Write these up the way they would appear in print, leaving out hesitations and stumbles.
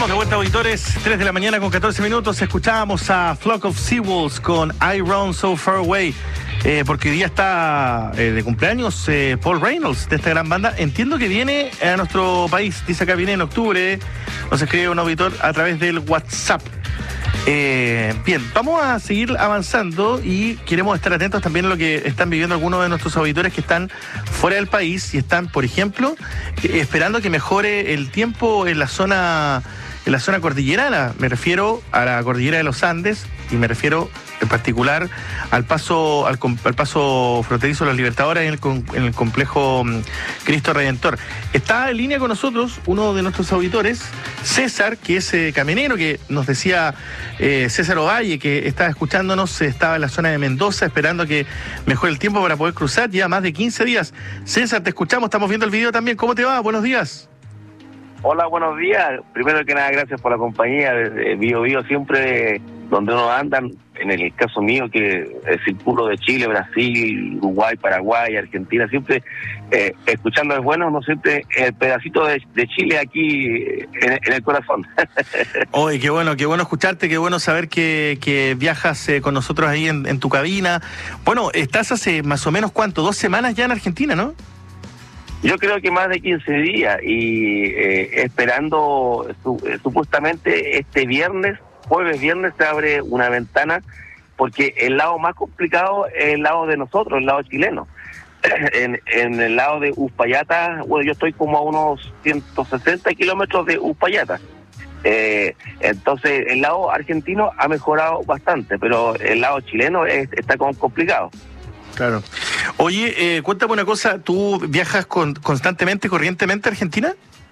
Estamos de vuelta, auditores, 3 de la mañana con 14 minutos. Escuchábamos a Flock of Seawolves con I Run So Far Away, porque hoy día está de cumpleaños Paul Reynolds, de esta gran banda. Entiendo que viene a nuestro país, dice acá, viene en octubre. Nos escribe un auditor a través del WhatsApp. Bien, vamos a seguir avanzando y queremos estar atentos también a lo que están viviendo algunos de nuestros auditores que están fuera del país y están, por ejemplo, esperando que mejore el tiempo en la zona cordillerana. Me refiero a la cordillera de los Andes y me refiero en particular al paso fronterizo de los Libertadores en el complejo Cristo Redentor. Está en línea con nosotros uno de nuestros auditores, César, que es camionero, que nos decía César Ovalle, que estaba escuchándonos, estaba en la zona de Mendoza esperando que mejore el tiempo para poder cruzar ya más de 15 días. César, te escuchamos, estamos viendo el video también. ¿Cómo te va? Buenos días. Hola, buenos días. Primero que nada, gracias por la compañía de Bio Bio, siempre donde uno andan. En el caso mío, que circulo de Chile, Brasil, Uruguay, Paraguay, Argentina, siempre escuchando es bueno, no siempre el pedacito de Chile aquí en el corazón. Oye, qué bueno escucharte, qué bueno saber que viajas con nosotros ahí en tu cabina. Bueno, estás hace más o menos, ¿cuánto? 2 semanas ya en Argentina, ¿no? Yo creo que más de 15 días y esperando supuestamente este jueves, viernes se abre una ventana, porque el lado más complicado es el lado de nosotros, el lado chileno. En el lado de Uspallata, bueno, yo estoy como a unos 160 kilómetros de Uspallata. Entonces el lado argentino ha mejorado bastante, pero el lado chileno está como complicado. Claro. Oye, cuéntame una cosa, ¿tú viajas constantemente, corrientemente a Argentina?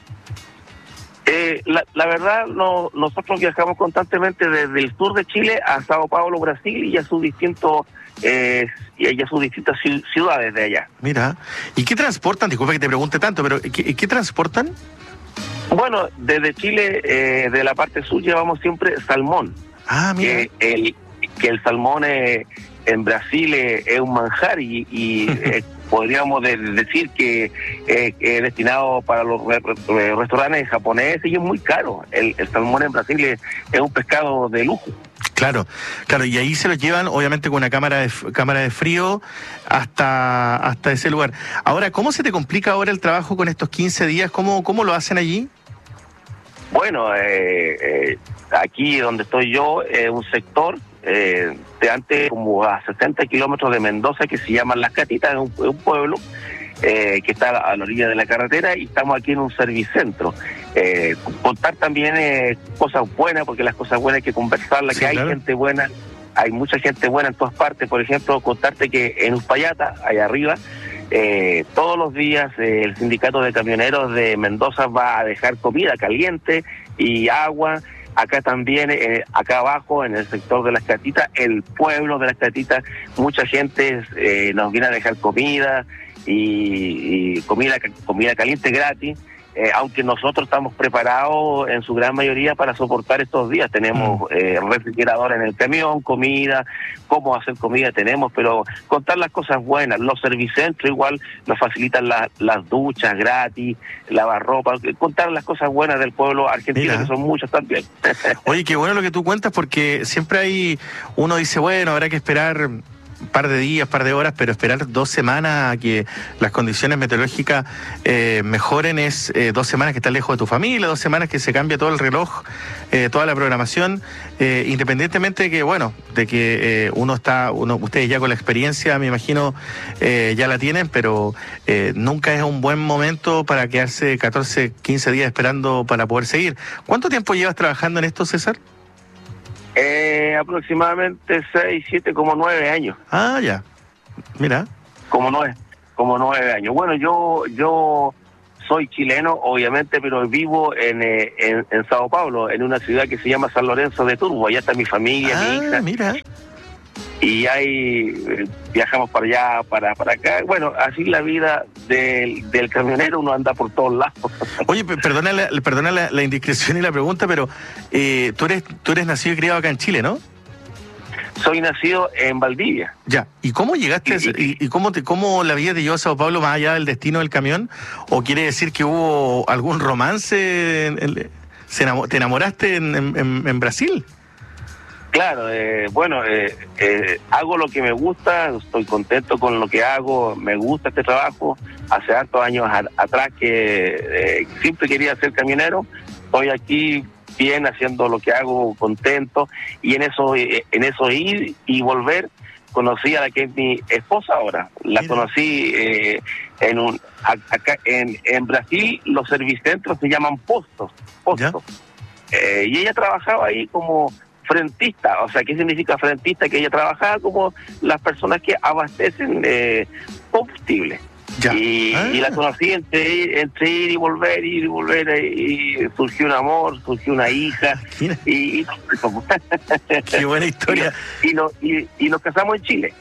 La verdad, nosotros viajamos constantemente desde el sur de Chile a Sao Paulo, Brasil, y a sus distintas ciudades de allá. Mira, ¿y qué transportan? Disculpa que te pregunte tanto, pero ¿qué transportan? Bueno, desde Chile, de la parte sur, llevamos siempre salmón. Ah, mira. Que el salmón en Brasil es un manjar y podríamos decir que es destinado para los restaurantes japoneses y es muy caro. El salmón en Brasil es un pescado de lujo. Claro, y ahí se lo llevan obviamente con una cámara de frío hasta ese lugar. Ahora, ¿cómo se te complica ahora el trabajo con estos 15 días? ¿Cómo lo hacen allí? Bueno, aquí donde estoy yo, un sector de antes como a 60 kilómetros de Mendoza, que se llama Las Catitas, es un pueblo que está a la orilla de la carretera, y estamos aquí en un servicentro. Contar también cosas buenas, porque las cosas buenas hay que conversarlas, sí, que hay, claro, gente buena, hay mucha gente buena en todas partes. Por ejemplo, contarte que en Uspallata, allá arriba, todos los días el sindicato de camioneros de Mendoza va a dejar comida caliente y agua. Acá también, acá abajo, en el sector de Las Catitas, el pueblo de Las Catitas, mucha gente nos viene a dejar comida y comida caliente gratis, aunque nosotros estamos preparados en su gran mayoría para soportar estos días. Tenemos refrigerador en el camión, comida, cómo hacer comida tenemos, pero contar las cosas buenas. Los servicentros igual nos facilitan las duchas gratis, lavar ropa, contar las cosas buenas del pueblo argentino. Mira, que son muchas también. Oye, qué bueno lo que tú cuentas, porque siempre uno dice, bueno, habrá que esperar un par de días, par de horas, pero esperar 2 semanas a que las condiciones meteorológicas mejoren es 2 semanas que estás lejos de tu familia, 2 semanas que se cambia todo el reloj, toda la programación, independientemente de que, bueno, de que ustedes ya con la experiencia, me imagino, ya la tienen, pero nunca es un buen momento para quedarse 14, 15 días esperando para poder seguir. ¿Cuánto tiempo llevas trabajando en esto, César? Aproximadamente 6, 7, como 9 años. Ah, ya. Mira. Como 9 años. Bueno, yo soy chileno, obviamente, pero vivo en Sao Paulo, en una ciudad que se llama San Lorenzo de Turbo. Allá está mi familia, mi hija. Mira. Y ahí viajamos para allá, para acá. Bueno, así la vida del camionero, uno anda por todos lados. Oye, perdona la indiscreción y la pregunta, pero tú eres nacido y criado acá en Chile, ¿no? Soy nacido en Valdivia. Ya, ¿y cómo llegaste y cómo la vida te llevó a Sao Paulo más allá del destino del camión? ¿O quiere decir que hubo algún romance ¿Te enamoraste en Brasil? Claro, hago lo que me gusta, estoy contento con lo que hago, me gusta este trabajo. Hace hartos años atrás que siempre quería ser camionero, estoy aquí bien haciendo lo que hago, contento, y en eso ir y volver, conocí a la que es mi esposa ahora. La conocí acá en Brasil. Los servicentros se llaman postos. Y ella trabajaba ahí como frentista. O sea, ¿qué significa frentista? Que ella trabajaba como las personas que abastecen combustible. Y la conocí entre ir y volver, y surgió un amor, surgió una hija, y qué buena historia. Y nos casamos en Chile.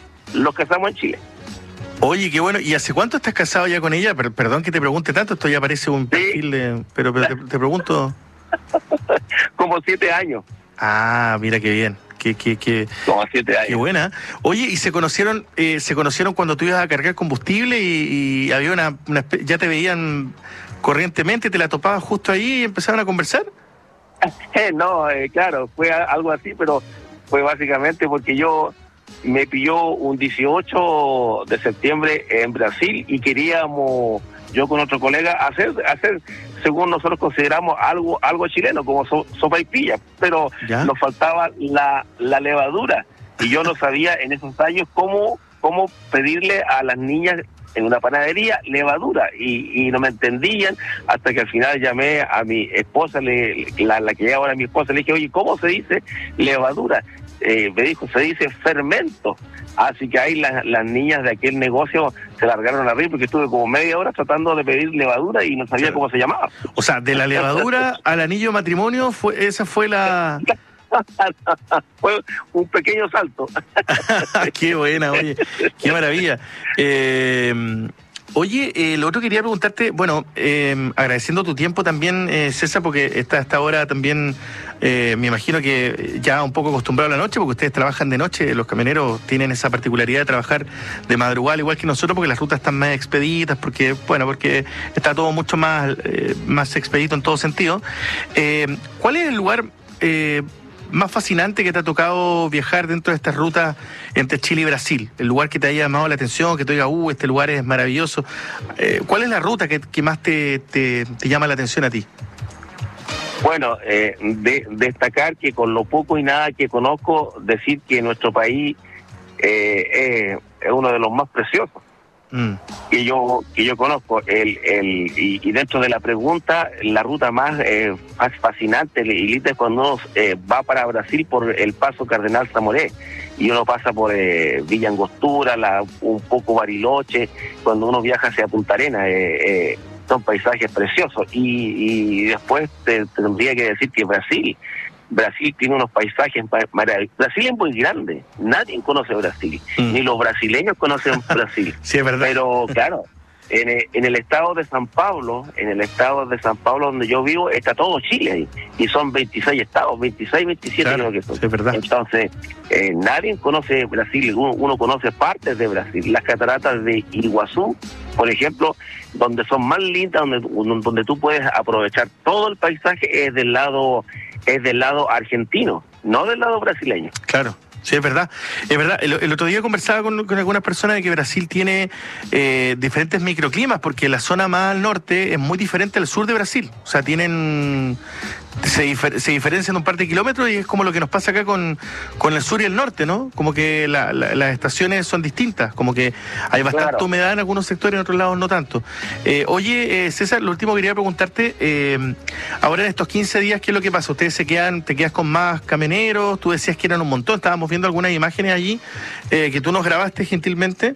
Oye, qué bueno. ¿Y hace cuánto estás casado ya con ella? Perdón que te pregunte tanto, esto ya parece un perfil pero te pregunto. Como 7 años. Ah, mira qué bien. Como 7 años. Qué buena. Oye, ¿y se conocieron cuando tú ibas a cargar combustible y había ya te veían corrientemente, te la topabas justo ahí y empezaron a conversar? No, claro, fue algo así, pero fue básicamente porque me pilló un 18 de septiembre en Brasil y queríamos, yo con otro colega, hacer según nosotros consideramos algo chileno, como sopaipilla, pero nos faltaba la levadura, y yo no sabía en esos años cómo pedirle a las niñas en una panadería levadura, y no me entendían, hasta que al final llamé a mi esposa, la que ahora mi esposa, le dije, oye, ¿cómo se dice levadura? Me dijo, se dice fermento. Así que ahí las niñas de aquel negocio se largaron a reír, porque estuve como media hora tratando de pedir levadura y no sabía cómo se llamaba. O sea, de la levadura al anillo de matrimonio, esa fue la... Fue un pequeño salto. Qué buena, oye, qué maravilla. Oye, lo otro quería preguntarte, bueno, agradeciendo tu tiempo también, César, porque esta hora también, me imagino que ya un poco acostumbrado a la noche, porque ustedes trabajan de noche, los camioneros tienen esa particularidad de trabajar de madrugada, igual que nosotros, porque las rutas están más expeditas, porque está todo mucho más expedito en todo sentido. ¿Cuál es el lugar más fascinante que te ha tocado viajar dentro de estas rutas entre Chile y Brasil? El lugar que te haya llamado la atención, que te diga, este lugar es maravilloso. ¿Cuál es la ruta que más te llama la atención a ti? Bueno, destacar que con lo poco y nada que conozco, decir que nuestro país es uno de los más preciosos que yo conozco. Y dentro de la pregunta, la ruta más fascinante y linda es cuando uno va para Brasil por el paso Cardenal Zamoré, y uno pasa por Villa Angostura, un poco Bariloche, cuando uno viaja hacia Punta Arenas. Son paisajes preciosos, y después tendría que decir que Brasil tiene unos paisajes maravillosos. Brasil es muy grande, nadie conoce Brasil, ni los brasileños conocen Brasil. Sí, es verdad. Pero claro, en el estado de San Pablo, donde yo vivo, está todo Chile ahí, y son 26 estados, 27 creo que son. Sí, es verdad. Entonces, nadie conoce Brasil, uno conoce partes de Brasil. Las cataratas de Iguazú, por ejemplo, donde son más lindas, donde tú puedes aprovechar todo el paisaje, es del lado argentino, no del lado brasileño. Claro. Sí, es verdad. Es verdad. El otro día conversaba con algunas personas de que Brasil tiene diferentes microclimas, porque la zona más al norte es muy diferente al sur de Brasil. O sea, se diferencian un par de kilómetros, y es como lo que nos pasa acá con el sur y el norte, ¿no? Como que las estaciones son distintas, como que hay bastante humedad en algunos sectores, en otros lados no tanto. Oye, César, lo último que quería preguntarte, ahora en estos 15 días, ¿qué es lo que pasa? ¿Ustedes te quedas con más camioneros? Tú decías que eran un montón, estábamos viendo algunas imágenes allí que tú nos grabaste gentilmente,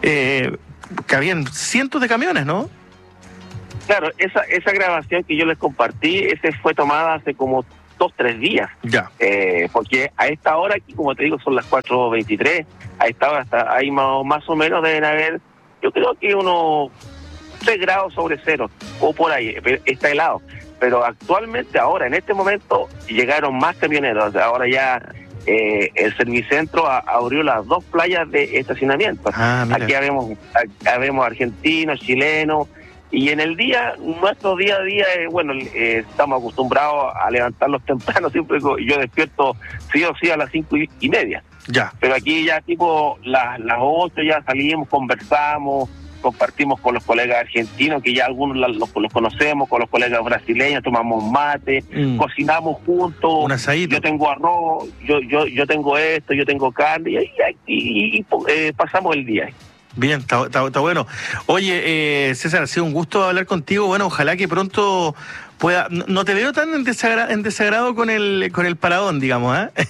que habían cientos de camiones, ¿no? Claro, esa grabación que yo les compartí, fue tomada hace como 2-3 días. Ya. Porque a esta hora, aquí como te digo, son las 4:23, a esta hora ahí más o menos deben haber, yo creo que unos 3 grados sobre cero, o por ahí, está helado. Pero actualmente, ahora, en este momento, llegaron más camioneros. Ahora ya el Servicentro abrió las 2 playas de estacionamiento. Aquí vemos argentinos, chilenos, Y en el día, nuestro día a día, estamos acostumbrados a levantarnos temprano, siempre yo despierto sí o sí a las 5:30. Ya. Pero aquí ya tipo las 8 ya salimos, conversamos, compartimos con los colegas argentinos, que ya algunos los conocemos, con los colegas brasileños, tomamos mate, cocinamos juntos, un asadito. Yo tengo arroz, yo tengo esto, yo tengo carne, y pasamos el día. Bien, está bueno. Oye, César, ha sido un gusto hablar contigo. Bueno, ojalá que pronto pueda. No te veo tan en desagrado con el paradón, digamos, ¿eh?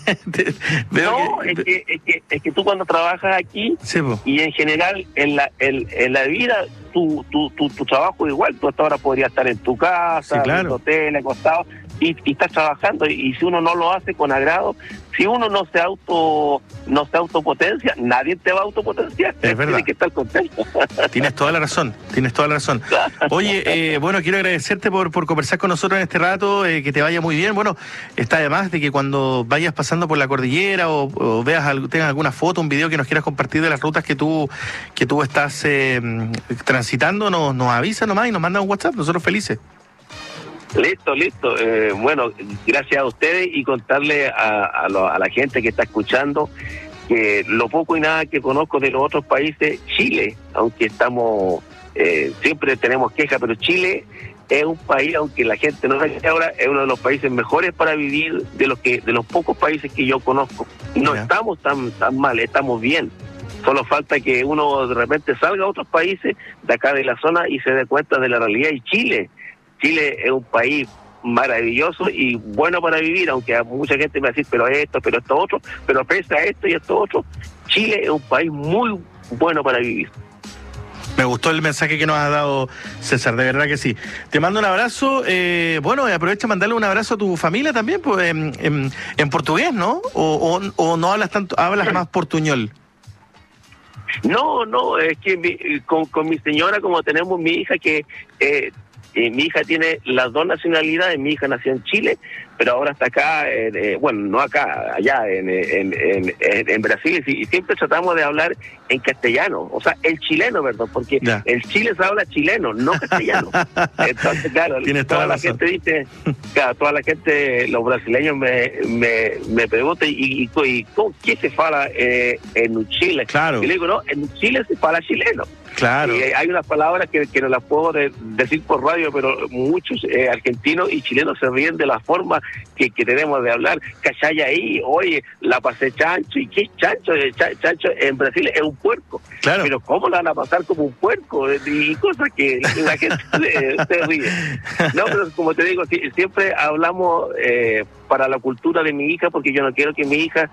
Es que tú cuando trabajas aquí, sí, y en general en la vida, tu trabajo igual, tú hasta ahora podrías estar en tu casa, sí, claro, en tu hotel, acostado, y estás trabajando, y si uno no lo hace con agrado, si uno no se autopotencia, nadie te va a autopotenciar. Es verdad. Tienes que estar contento. Tienes toda la razón. Oye, bueno, quiero agradecerte por conversar con nosotros en este rato, que te vaya muy bien. Bueno, está además de que cuando vayas pasando por la cordillera o tengas alguna foto, un video que nos quieras compartir de las rutas que tú estás transitando, nos avisa nomás y nos manda un WhatsApp, nosotros felices. Listo. Bueno, gracias a ustedes, y contarle a la gente que está escuchando que lo poco y nada que conozco de los otros países, Chile, aunque estamos, siempre tenemos quejas, pero Chile es un país, aunque la gente no lo sabe ahora, es uno de los países mejores para vivir de los pocos países que yo conozco. No estamos tan mal, estamos bien. Solo falta que uno de repente salga a otros países de acá de la zona y se dé cuenta de la realidad. Y Chile es un país maravilloso y bueno para vivir, aunque mucha gente me va a decir, pero esto otro, pero pese a esto y esto otro, Chile es un país muy bueno para vivir. Me gustó el mensaje que nos has dado, César, de verdad que sí. Te mando un abrazo, bueno, aprovecha mandarle un abrazo a tu familia también, pues en portugués, ¿no? O no hablas tanto, hablas más portuñol. No, es que con mi señora, como tenemos mi hija que... mi hija tiene las dos nacionalidades. Mi hija nació en Chile, pero ahora está acá, no acá, allá en Brasil, y siempre tratamos de hablar en castellano, o sea, el chileno, perdón, porque en Chile se habla chileno, no castellano. Entonces, claro, toda la gente dice, toda la gente, los brasileños me preguntan, ¿y qué se fala en Chile? Claro. Y le digo, no, en Chile se fala chileno. Claro. Y hay unas palabras que no las puedo decir por radio, pero muchos argentinos y chilenos se ríen de la forma que tenemos de hablar. Cachaya ahí, oye, la pasé chancho. ¿Y qué es chancho? Chancho en Brasil es un puerco. Claro. Pero ¿cómo la van a pasar como un puerco? Y cosas que la gente se ríe. No, pero como te digo, siempre hablamos para la cultura de mi hija, porque yo no quiero que mi hija...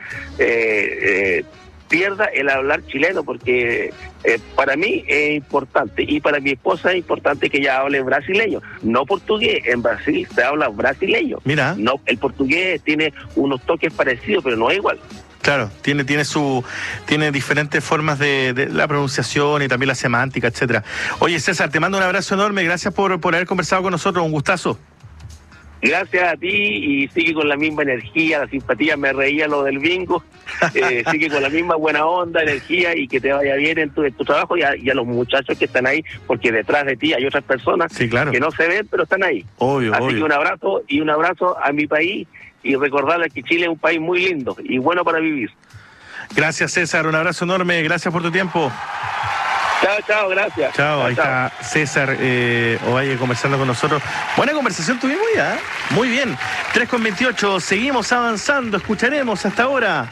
pierda el hablar chileno, porque para mí es importante, y para mi esposa es importante que ella hable brasileño, no portugués. En Brasil se habla brasileño. Mira. No, el portugués tiene unos toques parecidos, pero no es igual. Claro, tiene diferentes formas de la pronunciación y también la semántica, etcétera. Oye, César, te mando un abrazo enorme, gracias por haber conversado con nosotros, un gustazo. Gracias a ti, y sigue con la misma energía, la simpatía. Me reía lo del bingo. Sigue con la misma buena onda, energía, y que te vaya bien en tu trabajo, y a los muchachos que están ahí, porque detrás de ti hay otras personas, sí, claro, que no se ven, pero están ahí. Obvio. Que un abrazo a mi país, y recordarles que Chile es un país muy lindo y bueno para vivir. Gracias, César, un abrazo enorme, gracias por tu tiempo. Chao, gracias. Chao, ahí está César Ovalle conversando con nosotros. Buena conversación tuvimos ya, muy bien. 3:28, seguimos avanzando, escucharemos hasta ahora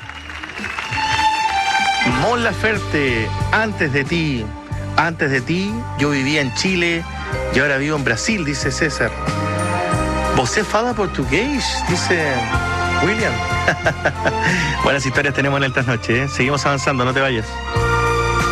Mon Laferte, antes de ti, yo vivía en Chile y ahora vivo en Brasil, dice César. ¿Você fala portugués? Dice William. Buenas historias tenemos en el trasnoche, ¿eh? Seguimos avanzando, no te vayas.